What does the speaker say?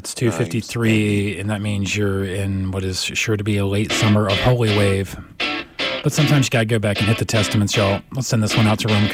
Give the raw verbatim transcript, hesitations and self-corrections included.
It's two fifty-three, and that means you're in what is sure to be a late summer of Holy Wave. But sometimes you got to go back and hit the Testaments, y'all. Let's send this one out to Rome.